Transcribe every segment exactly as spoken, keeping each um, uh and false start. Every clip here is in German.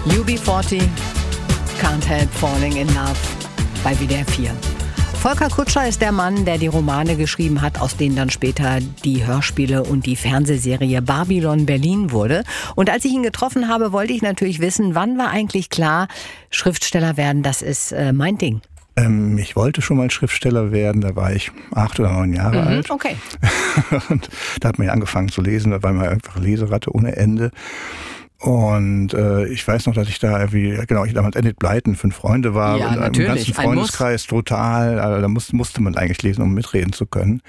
U B vierzig, Can't Help Falling in Love bei W D R vier. Volker Kutscher ist der Mann, der die Romane geschrieben hat, aus denen dann später die Hörspiele und die Fernsehserie Babylon Berlin wurde. Und als ich ihn getroffen habe, wollte ich natürlich wissen, wann war eigentlich klar, Schriftsteller werden, das ist äh, mein Ding. Ähm, ich wollte schon mal Schriftsteller werden, da war ich acht oder neun Jahre Mhm, alt. okay. Und da hat man ja angefangen zu lesen, da war man einfach Leseratte ohne Ende. Und äh, ich weiß noch, dass ich da irgendwie, genau, ich damals Enid Blyton, Fünf Freunde war. Ja, und natürlich, im ganzen Freundeskreis total, also da musste, musste man eigentlich lesen, um mitreden zu können.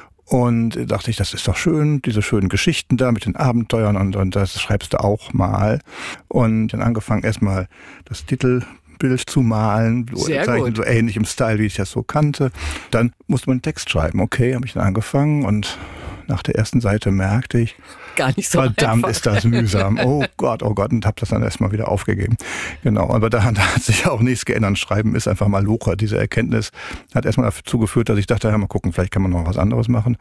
Und dachte ich, das ist doch schön, diese schönen Geschichten da mit den Abenteuern und, und das schreibst du auch mal. Und dann angefangen erstmal das Titelbild zu malen, Sehr gut. so ähnlich im Style, wie ich das so kannte. Dann musste man einen Text schreiben. Okay, habe ich dann angefangen und nach der ersten Seite merkte ich, Gar nicht so verdammt einfach. ist das mühsam. Oh Gott, oh Gott, und habe das dann erstmal wieder aufgegeben. Genau, aber daran da hat sich auch nichts geändert. Schreiben ist einfach mal Locher. Diese Erkenntnis hat erstmal dazu geführt, dass ich dachte, ja, mal gucken, vielleicht kann man noch was anderes machen.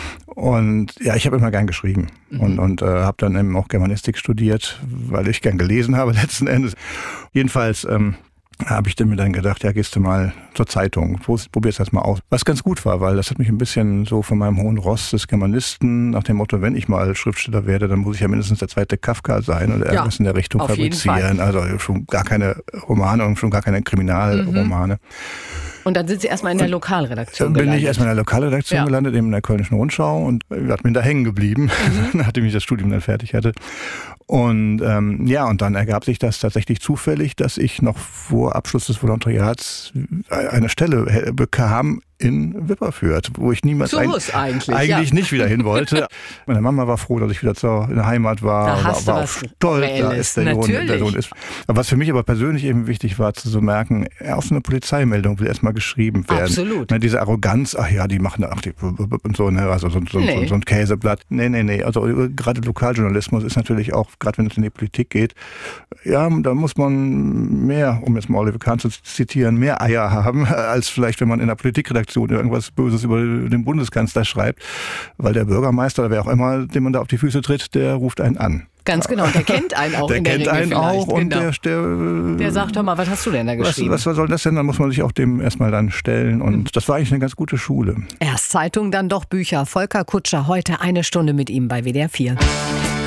Und ja, ich habe immer gern geschrieben mhm. und, und äh, habe dann eben auch Germanistik studiert, weil ich gern gelesen habe letzten Endes. Jedenfalls ähm, habe ich dann mir dann gedacht, ja, gehst du mal zur Zeitung, probierst das mal aus. Was ganz gut war, weil das hat mich ein bisschen so von meinem hohen Ross des Germanisten nach dem Motto, wenn ich mal Schriftsteller werde, dann muss ich ja mindestens der zweite Kafka sein oder irgendwas ja, in der Richtung fabrizieren. Also schon gar keine Romane und schon gar keine Kriminalromane. Mhm. Und dann sind Sie erstmal in der Lokalredaktion Dann bin gelandet. ich erstmal in der Lokalredaktion ja. gelandet, eben in der Kölnischen Rundschau und hat mir da hängen geblieben, mhm. nachdem ich das Studium dann fertig hatte. Und ähm, ja, und dann ergab sich das tatsächlich zufällig, dass ich noch vor Abschluss des Volontariats eine Stelle bekam in Wipperfürth, wo ich niemals so ein, eigentlich, eigentlich ja. nicht wieder hin wollte. Meine Mama war froh, dass ich wieder zur, in der Heimat war, da hast war, war du auch stolz, da ist der Sohn, der Sohn ist. Aber was für mich aber persönlich eben wichtig war, zu so merken, auch so eine Polizeimeldung will erstmal geschrieben werden. Absolut. Ne, diese Arroganz, ach ja, die machen ach, die, und so, ne, also so, so, nee. so, so ein Käseblatt. Nee, nee, nee, also gerade Lokaljournalismus ist natürlich auch, gerade wenn es in die Politik geht, ja, da muss man mehr, um jetzt mal Oliver Kahn zu zitieren, mehr Eier haben, als vielleicht, wenn man in der Politikredaktion irgendwas Böses über den Bundeskanzler schreibt, weil der Bürgermeister oder wer auch immer, dem man da auf die Füße tritt, der ruft einen an. Ganz genau, und der kennt einen auch der in der kennt Regel einen vielleicht. auch und genau. der, der, der sagt, hör mal, was hast du denn da geschrieben? Was, was soll das denn? Dann muss man sich auch dem erstmal dann stellen und mhm. das war eigentlich eine ganz gute Schule. Erst Zeitung, dann doch Bücher. Volker Kutscher, heute eine Stunde mit ihm bei W D R vier.